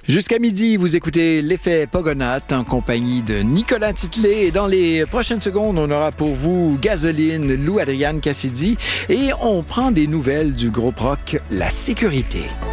Jusqu'à midi, vous écoutez l'effet Pogonaut en compagnie de Nicolas Titley. Et dans les prochaines secondes, on aura pour vous Gasoline, Lou Adrian Cassidy. Et on prend des nouvelles du groupe rock La Sécurité.